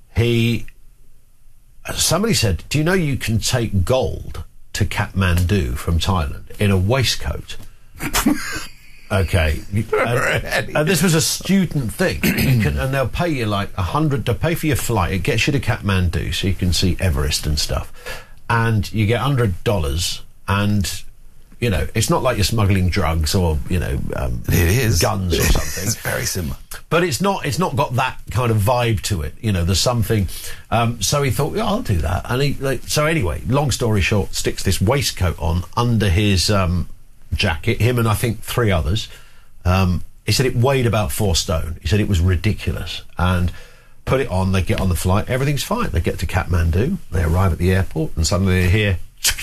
somebody said, "Do you know you can take gold to Kathmandu from Thailand in a waistcoat?" Okay, and this was a student thing, and they'll pay you like $100 to pay for your flight. It gets you to Kathmandu, so you can see Everest and stuff, and you get $100. And it's not like you're smuggling drugs or it is guns or something. It's very similar, but it's not got that kind of vibe to it. There's something. So he thought, I'll do that, and so anyway, long story short, sticks this waistcoat on under his jacket, him and I think 3 others. He said it weighed about 4 stone. He said it was ridiculous, and put it on. They get on the flight, everything's fine. They get to Kathmandu, they arrive at the airport, and suddenly they hear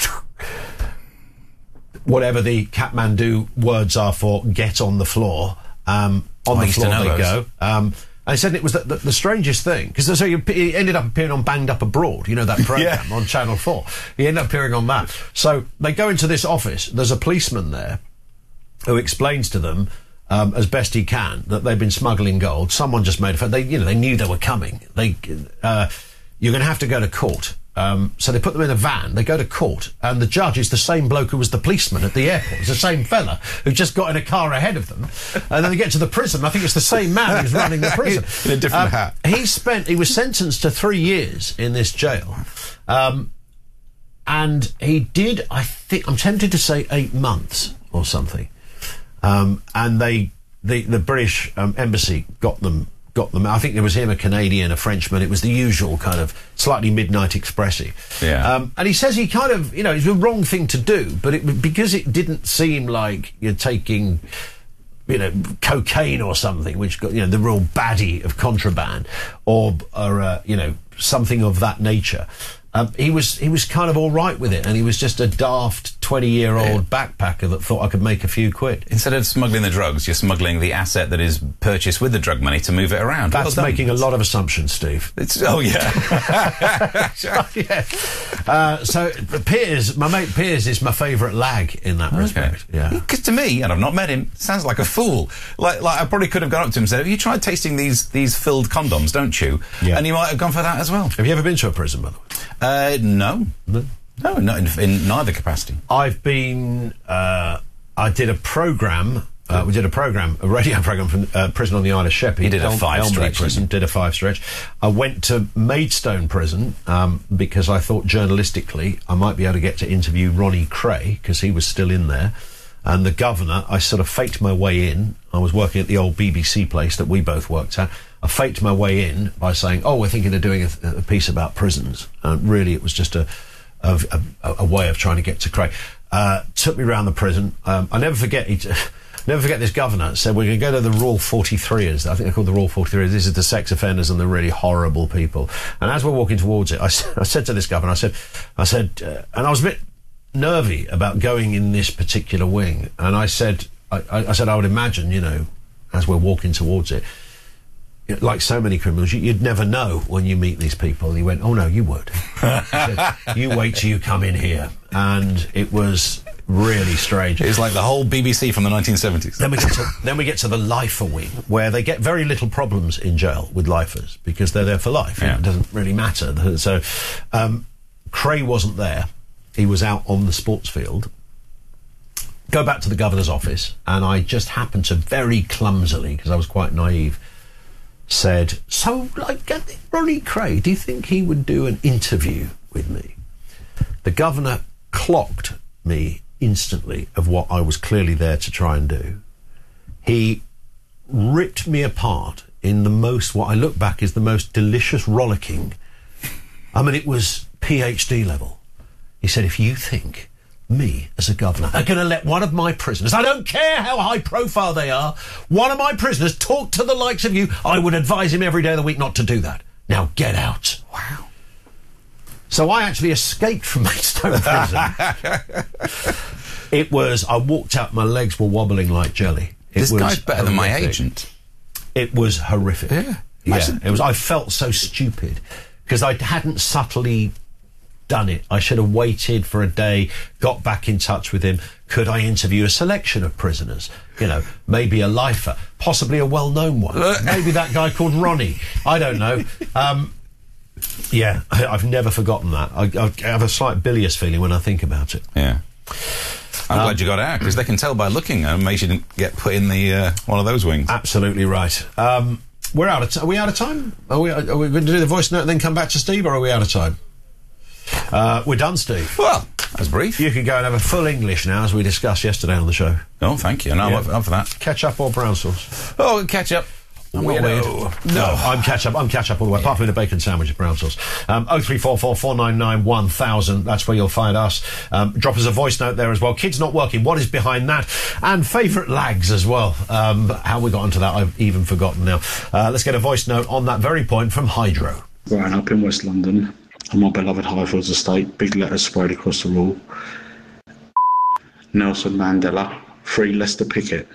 whatever the Kathmandu words are for "get on the floor." On the floor they go. And he said it was the strangest thing, because so he ended up appearing on Banged Up Abroad, that programme on Channel 4. He ended up appearing on that. So they go into this office. There's a policeman there who explains to them, as best he can, that they've been smuggling gold. Someone just made a... They knew they were coming. You're going to have to go to court. So they put them in a van, they go to court, and the judge is the same bloke who was the policeman at the airport. It's the same fella who just got in a car ahead of them. And then they get to the prison. I think it's the same man who's running the prison. In a different hat. He was sentenced to 3 years in this jail. And he did, I think, I'm tempted to say 8 months or something. And the British embassy got them. I think there was him, a Canadian, a Frenchman. It was the usual kind of slightly Midnight Expressy. Yeah. And he says he kind of, it's the wrong thing to do, but because it didn't seem like you're taking, cocaine or something, which got, the real baddie of contraband, or something of that nature. He was kind of all right with it, and he was just a daft 20-year-old backpacker that thought I could make a few quid. Instead of smuggling the drugs, you're smuggling the asset that is purchased with the drug money to move it around. That's making a lot of assumptions, Steve. Oh, yeah. So Piers, my mate Piers, is my favourite lag in that respect. Yeah. Because to me, and I've not met him, sounds like a fool. Like I probably could have gone up to him and said, "Have you tried tasting these filled condoms, don't you?" Yeah. And he might have gone for that as well. Have you ever been to a prison, by the way? No. No, not in neither capacity. I've been... I did a programme... we did a radio programme from Prison on the Isle of Sheppey. You did a 5-stretch. Prison, did a 5-stretch. I went to Maidstone Prison because I thought journalistically I might be able to get to interview Ronnie Cray, because he was still in there. And the governor, I sort of faked my way in. I was working at the old BBC place that we both worked at. I faked my way in by saying, we're thinking of doing a piece about prisons. And really, it was just a way of trying to get to Cray. Took me around the prison. I never forget this governor said, "We're going to go to the Rule 43ers. I think they're called the Rule 43ers. This is the sex offenders and the really horrible people." And as we're walking towards it, I said to this governor, I said, and I was a bit nervy about going in this particular wing. And I said, I would imagine, as we're walking towards it, like so many criminals, you'd never know when you meet these people. And he went, "Oh no, you would." He said, "You wait till you come in here." And it was really strange. It was like the whole BBC from the 1970s. Then we get to the lifer wing, where they get very little problems in jail with lifers because they're there for life. Yeah. It doesn't really matter. So Cray wasn't there. He was out on the sports field. go back to the governor's office, and I just happened to very clumsily, because I was quite naive, said, so, like, Ronnie Kray, do you think he would do an interview with me? The governor clocked me instantly of what I was clearly there to try and do. He ripped me apart in the most, what I look back is the most delicious rollicking. I mean, it was PhD level. He said, if you think me as a governor are going to let one of my prisoners, I don't care how high profile they are, one of my prisoners talk to the likes of you, I would advise him every day of the week not to do that. Now get out. Wow. So I actually escaped from Maidstone prison. It was, I walked out, my legs were wobbling like jelly. This guy's better than my agent. It was horrific. Yeah. It was. I felt so stupid because I hadn't subtly done it. I should have waited for a day, got back in touch with him. Could I interview a selection of prisoners? You know, maybe a lifer, possibly a well-known one. Maybe that guy called Ronnie. I don't know. Yeah, I've never forgotten that. I have a slight bilious feeling when I think about it. Yeah. I'm glad you got out, because they can tell by looking and make you didn't get put in the one of those wings. Absolutely right. We're out of are we out of time? Are we going to do the voice note and then come back to Steve, or are we out of time? We're done, Steve. Well, that's brief. You can go and have a full English now, as we discussed yesterday on the show. Oh, thank you. No, I'm up for that. Ketchup or brown sauce? Oh, ketchup. I'm not weird. No, I'm ketchup all the way, apart from the bacon sandwich and brown sauce. 0344 499 1000, that's where you'll find us. Drop us a voice note there as well. Kids not working, what is behind that? And favourite lags as well. How we got onto that, I've even forgotten now. Let's get a voice note on that very point from Hydro. Growing up in West London, on my beloved Highfields estate, big letters sprayed across the wall. Nelson Mandela, free Lester Pickett.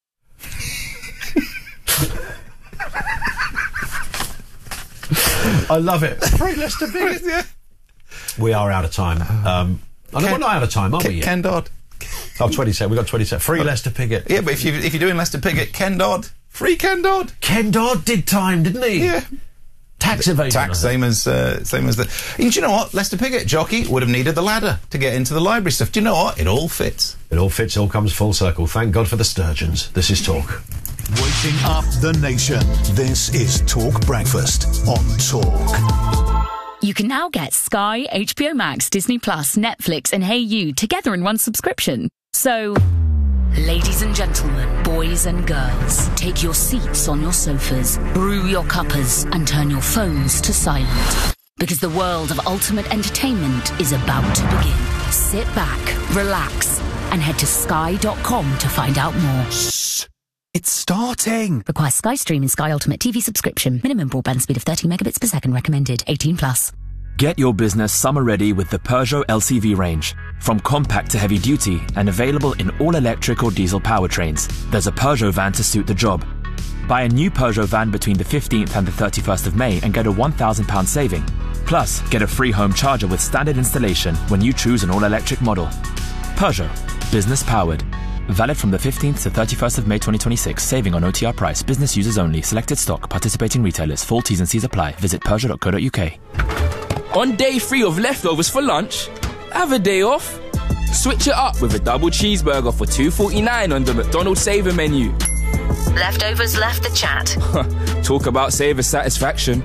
I love it. Free Lester Pickett. Yeah. We are out of time. We're not out of time, are we? Ken Dodd. Oh, 20 seconds. We've got 20 seconds. Free Lester Pickett. Yeah, but if you're doing Lester Pickett, Ken Dodd. Free Ken Dodd. Ken Dodd did time, didn't he? Yeah. Tax evasion. Tax, same as the... And do you know what? Lester Pickett, jockey, would have needed the ladder to get into the library stuff. Do you know what? It all fits. It all fits, all comes full circle. Thank God for the sturgeons. This is Talk. Waking up the nation. This is Talk Breakfast on Talk. You can now get Sky, HBO Max, Disney Plus, Netflix and Hey You together in one subscription. So, ladies and gentlemen, boys and girls, take your seats on your sofas, brew your cuppers and turn your phones to silent. Because the world of ultimate entertainment is about to begin. Sit back, relax and head to sky.com to find out more. Shh! It's starting! Requires Sky Stream and Sky Ultimate TV subscription. Minimum broadband speed of 30 megabits per second recommended. 18+. Get your business summer ready with the Peugeot LCV range. From compact to heavy duty and available in all electric or diesel powertrains, there's a Peugeot van to suit the job. Buy a new Peugeot van between the 15th and the 31st of May and get a £1,000 saving. Plus, get a free home charger with standard installation when you choose an all-electric model. Peugeot. Business powered. Valid from the 15th to 31st of May 2026. Saving on OTR price. Business users only. Selected stock. Participating retailers. Full T's and C's apply. Visit Peugeot.co.uk. On day 3 of leftovers for lunch, have a day off. Switch it up with a double cheeseburger for $2.49 on the McDonald's Saver menu. Leftovers left the chat. Talk about Saver satisfaction.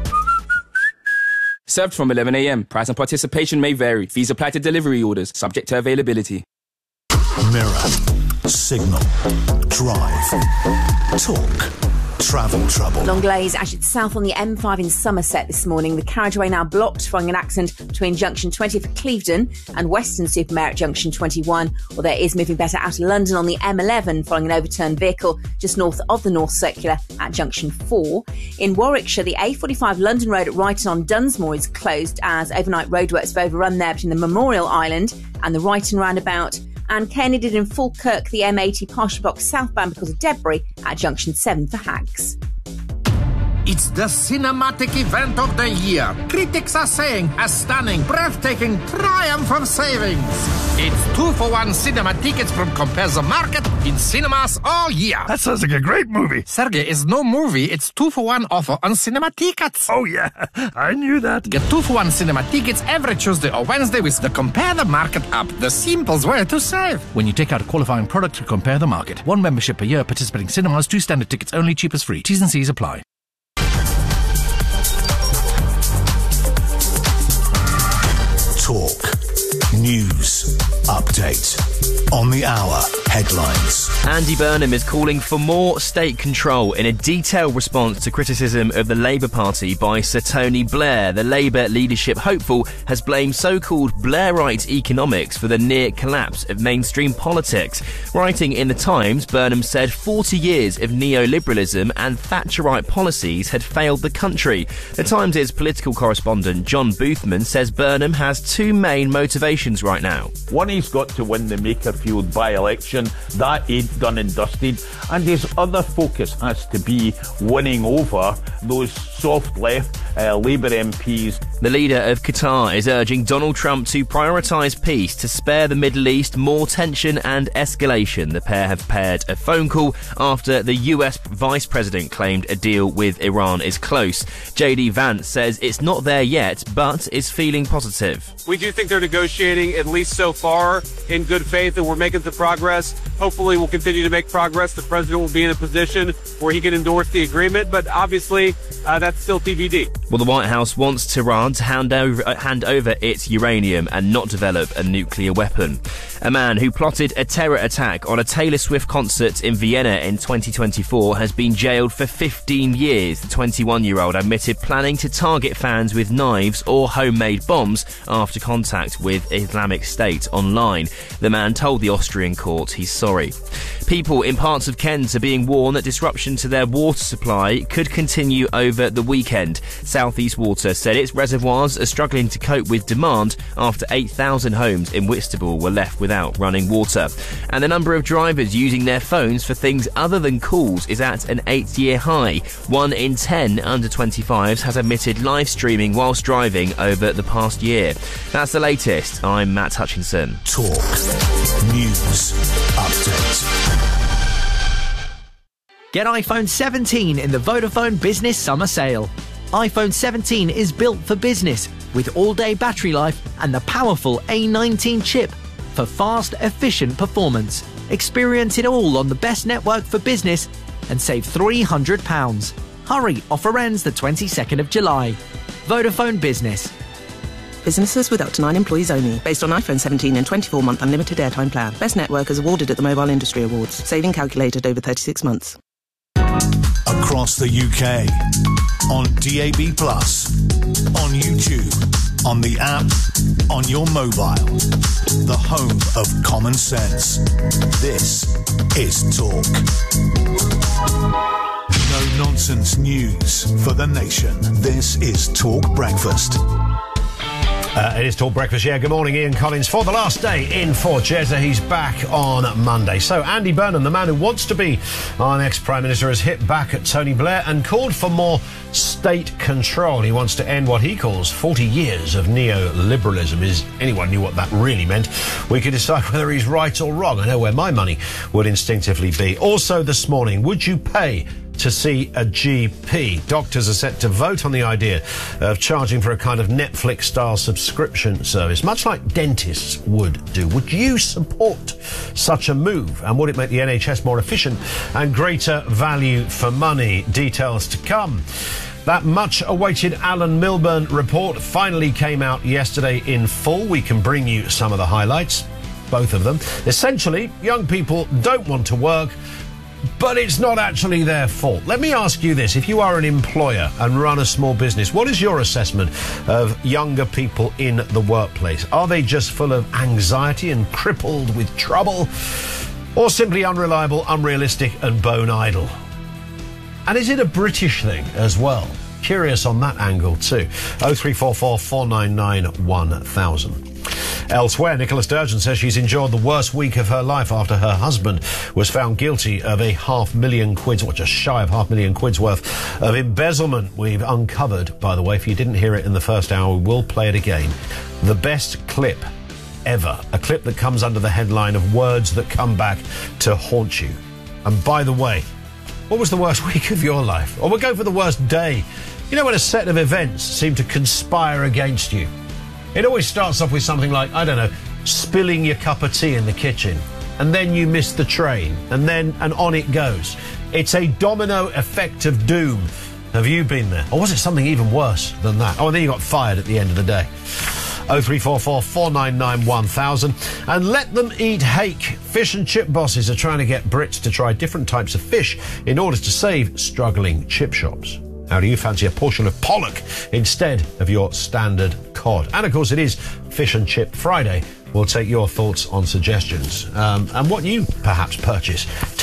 Served from 11 a.m. Price and participation may vary. Fees apply to delivery orders. Subject to availability. Mirror. Signal. Drive. Talk. Travel trouble. Long delays actually south on the M5 in Somerset this morning. The carriageway now blocked following an accident between junction 20 for Clevedon and Weston-super-Mare at junction 21. Although it is moving better out of London on the M11 following an overturned vehicle just north of the North Circular at junction 4. In Warwickshire, the A45 London Road at Brighton on Dunsmore is closed as overnight roadworks have overrun there between the Memorial Island and the Brighton roundabout. And Kennedy in Falkirk, the M80 partially blocked southbound because of debris at junction 7 for Hags. It's the cinematic event of the year. Critics are saying a stunning, breathtaking triumph of savings. It's 2-for-1 cinema tickets from Compare the Market in cinemas all year. That sounds like a great movie. Sergey, it's no movie. It's 2-for-1 offer on cinema tickets. Oh, yeah. I knew that. Get 2-for-1 cinema tickets every Tuesday or Wednesday with the Compare the Market app. The simplest way to save. When you take out a qualifying product to Compare the Market. 1 membership per year, participating cinemas, 2 standard tickets only, cheapest free. T's and C's apply. Talk. News. Update. On the hour. Headlines. Andy Burnham is calling for more state control in a detailed response to criticism of the Labour Party by Sir Tony Blair. The Labour leadership hopeful has blamed so-called Blairite economics for the near collapse of mainstream politics. Writing in The Times, Burnham said 40 years of neoliberalism and Thatcherite policies had failed the country. The Times' political correspondent John Boothman says Burnham has 2 main motivations right now. One, he's got to win the Makerfield by-election. That ain't done and dusted. And his other focus has to be winning over those soft left Labour MPs. The leader of Qatar is urging Donald Trump to prioritise peace to spare the Middle East more tension and escalation. The pair have paired a phone call after the US Vice President claimed a deal with Iran is close. JD Vance says it's not there yet, but is feeling positive. We do think they're negotiating, at least so far, in good faith, and we're making some progress. Hopefully we'll continue to make progress. The president will be in a position where he can endorse the agreement, but obviously that's still TBD. Well, the White House wants Tehran to hand over its uranium and not develop a nuclear weapon. A man who plotted a terror attack on a Taylor Swift concert in Vienna in 2024 has been jailed for 15 years. The 21-year-old admitted planning to target fans with knives or homemade bombs after contact with Islamic State online. The man told the Austrian court he's sorry. People in parts of Kent are being warned that disruption to their water supply could continue over the weekend. South East Water said its reservoirs are struggling to cope with demand after 8,000 homes in Whitstable were left without running water. And the number of drivers using their phones for things other than calls is at an 8-year high. 1 in 10 under 25s has admitted live streaming whilst driving over the past year. That's the latest. I'm Matt Hutchinson. Talk. News. Update. Get iPhone 17 in the Vodafone Business Summer Sale. iPhone 17 is built for business with all-day battery life and the powerful A19 chip for fast, efficient performance. Experience it all on the best network for business and save £300. Hurry, offer ends the 22nd of July. Vodafone Business. Businesses with up to 9 employees only. Based on iPhone 17 and 24-month unlimited airtime plan. Best network is awarded at the Mobile Industry Awards. Saving calculated over 36 months. Across the UK. On DAB+. On YouTube. On the app. On your mobile. The home of common sense. This is Talk. No-nonsense news for the nation. This is Talk Breakfast. It is Talk Breakfast. Yeah, good morning, Ian Collins. For the last day in Fort Chesa, he's back on Monday. So Andy Burnham, the man who wants to be our next Prime Minister, has hit back at Tony Blair and called for more state control. He wants to end what he calls 40 years of neoliberalism. If anyone knew what that really meant, we could decide whether he's right or wrong. I know where my money would instinctively be. Also this morning, would you pay to see a GP? Doctors are set to vote on the idea of charging for a kind of Netflix-style subscription service, much like dentists would do. Would you support such a move? And would it make the NHS more efficient and greater value for money? Details to come. That much-awaited Alan Milburn report finally came out yesterday in full. We can bring you some of the highlights, both of them. Essentially, young people don't want to work, but it's not actually their fault. Let me ask you this. If you are an employer and run a small business, what is your assessment of younger people in the workplace? Are they just full of anxiety and crippled with trouble? Or simply unreliable, unrealistic and bone idle? And is it a British thing as well? Curious on that angle too. 0344 499 1000. Elsewhere, Nicola Sturgeon says she's enjoyed the worst week of her life after her husband was found guilty of a £500,000, or just shy of £500,000 worth of embezzlement. We've uncovered, by the way, if you didn't hear it in the first hour, we will play it again, the best clip ever. A clip that comes under the headline of words that come back to haunt you. And by the way, what was the worst week of your life? Or we'll go for the worst day. You know when a set of events seem to conspire against you? It always starts off with something like, I don't know, spilling your cup of tea in the kitchen. And then you miss the train. And on it goes. It's a domino effect of doom. Have you been there? Or was it something even worse than that? Oh, and then you got fired at the end of the day. 0344 499 1000. And let them eat hake. Fish and chip bosses are trying to get Brits to try different types of fish in order to save struggling chip shops. How do you fancy a portion of pollock instead of your standard cod? And of course it is Fish and Chip Friday. We'll take your thoughts on suggestions and what you perhaps purchase.